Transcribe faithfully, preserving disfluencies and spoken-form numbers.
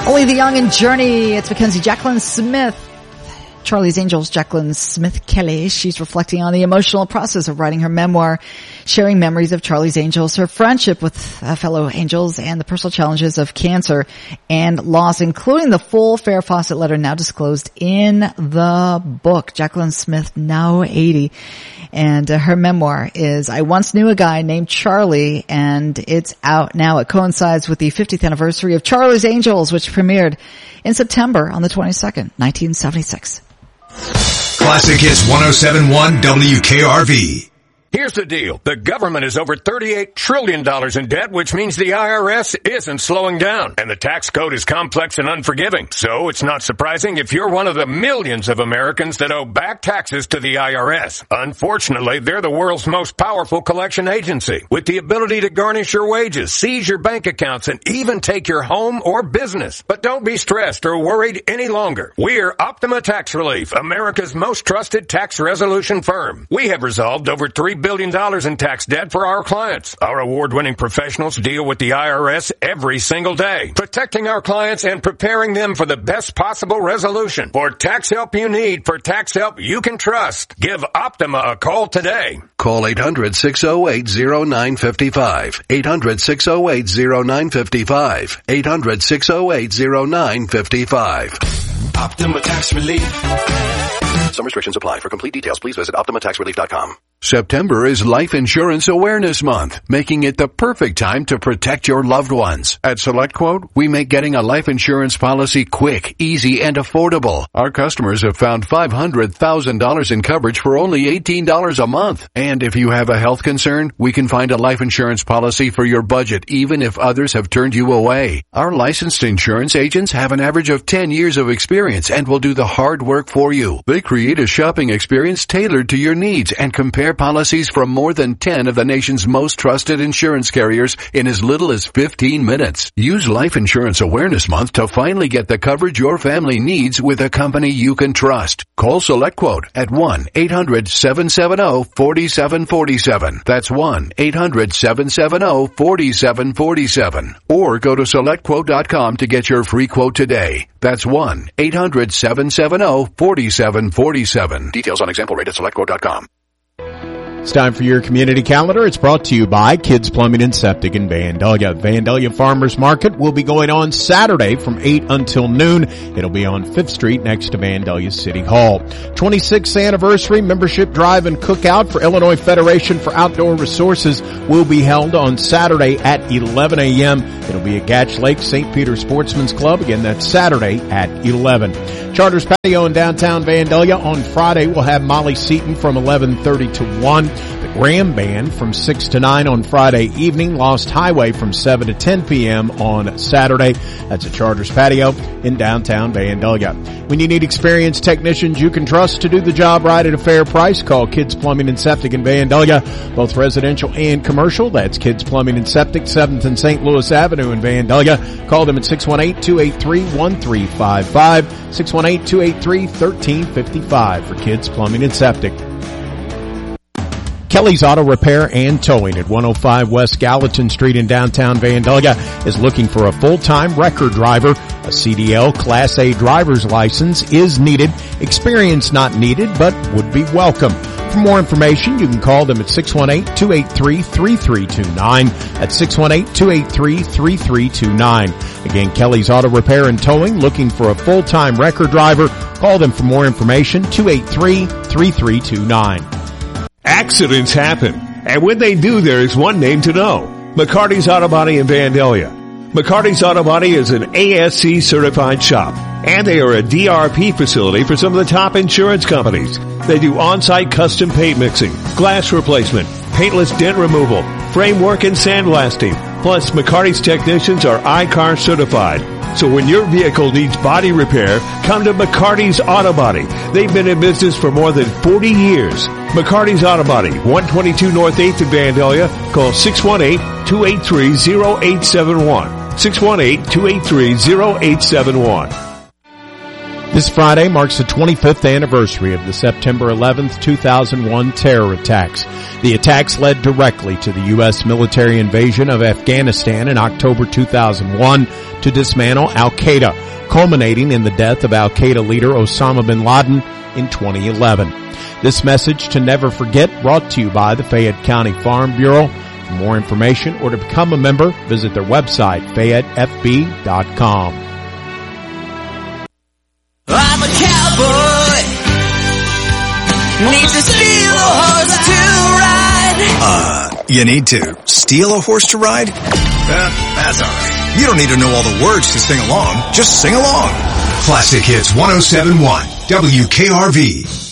Only the Young and Journey. It's Mackenzie Jacqueline Smith. Charlie's Angels, Jacqueline Smith Kelly. She's reflecting on the emotional process of writing her memoir, sharing memories of Charlie's Angels, her friendship with uh, fellow Angels, and the personal challenges of cancer and loss, including the full Farrah Fawcett letter now disclosed in the book. Jacqueline Smith, now eighty. And uh, her memoir is I Once Knew a Guy Named Charlie, and it's out now. It coincides with the fiftieth anniversary of Charlie's Angels, which premiered in September on the twenty-second, nineteen seventy-six. Classic Hits one oh seven point one W K R V. Here's the deal. The government is over thirty-eight trillion dollars in debt, which means the I R S isn't slowing down. And the tax code is complex and unforgiving. So it's not surprising if you're one of the millions of Americans that owe back taxes to the I R S. Unfortunately, they're the world's most powerful collection agency, with the ability to garnish your wages, seize your bank accounts, and even take your home or business. But don't be stressed or worried any longer. We're Optima Tax Relief, America's most trusted tax resolution firm. We have resolved over three billion dollars in tax debt for our clients. Our award-winning professionals deal with the I R S every single day, protecting our clients and preparing them for the best possible resolution. For tax help you need, for tax help you can trust, give Optima a call today. Call eight hundred, six oh eight, oh nine five five. eight hundred, six oh eight, oh nine five five. eight hundred, six oh eight, oh nine five five. Optima Tax Relief. Some restrictions apply. For complete details, please visit optima tax relief dot com. September is Life Insurance Awareness Month, making it the perfect time to protect your loved ones. At SelectQuote, we make getting a life insurance policy quick, easy, and affordable. Our customers have found five hundred thousand dollars in coverage for only eighteen dollars a month. And if you have a health concern, we can find a life insurance policy for your budget, even if others have turned you away. Our licensed insurance agents have an average of ten years of experience and will do the hard work for you. They create a shopping experience tailored to your needs and compare policies from more than ten of the nation's most trusted insurance carriers in as little as fifteen minutes. Use Life Insurance Awareness Month to finally get the coverage your family needs with a company you can trust. Call SelectQuote at one eight hundred, seven seven zero, four seven four seven. That's one eight hundred, seven seven zero, four seven four seven. Or go to select quote dot com to get your free quote today. That's one eight hundred, seven seven zero, four seven four seven. Details on example rate at select quote dot com. It's time for your community calendar. It's brought to you by Kids Plumbing and Septic in Vandalia. Vandalia Farmers Market will be going on Saturday from eight until noon. It'll be on Fifth Street next to Vandalia City Hall. twenty-sixth anniversary membership drive and cookout for Illinois Federation for Outdoor Resources will be held on Saturday at eleven a.m. It'll be at Gatch Lake Saint Peter Sportsman's Club. Again, that's Saturday at eleven. Charters Patio in downtown Vandalia on Friday will have Molly Seaton from eleven thirty to one. The Graham Band from six to nine on Friday evening. Lost Highway from seven to ten p.m. on Saturday. That's at Charters Patio in downtown Vandalia. When you need experienced technicians you can trust to do the job right at a fair price, call Kids Plumbing and Septic in Vandalia, both residential and commercial. That's Kids Plumbing and Septic, seventh and Saint Louis Avenue in Vandalia. Call them at six one eight, two eight three, one three five five, six one eight, two eight three, one three five five for Kids Plumbing and Septic. Kelly's Auto Repair and Towing at one oh five West Gallatin Street in downtown Vandalia is looking for a full-time record driver. A C D L Class A driver's license is needed. Experience not needed, but would be welcome. For more information, you can call them at six one eight, two eight three, three three two nine. That's six one eight, two eight three, three three two nine. Again, Kelly's Auto Repair and Towing, looking for a full-time record driver. Call them for more information, two eight three, three three two nine. Accidents happen, and when they do, there is one name to know. McCarty's Auto Body in Vandalia. McCarty's Auto Body is an A S C certified shop, and they are a D R P facility for some of the top insurance companies. They do on-site custom paint mixing, glass replacement, paintless dent removal, framework and sandblasting. Plus, McCarty's technicians are I C A R certified. So when your vehicle needs body repair, come to McCarty's Auto Body. They've been in business for more than forty years. McCarty's Auto Body, one twenty-two North eighth in Vandalia. Call six one eight, two eight three, zero eight seven one. six one eight, two eight three, zero eight seven one. This Friday marks the twenty-fifth anniversary of the September eleventh, two thousand one terror attacks. The attacks led directly to the U S military invasion of Afghanistan in October two thousand one to dismantle Al-Qaeda, culminating in the death of Al-Qaeda leader Osama bin Laden in twenty eleven. This message to never forget brought to you by the Fayette County Farm Bureau. For more information or to become a member, visit their website, fayette f b dot com. I'm a cowboy, need to steal a horse to ride. Uh, you need to steal a horse to ride? Uh, that's alright. You don't need to know all the words to sing along. Just sing along. Classic Hits one oh seven point one W K R V.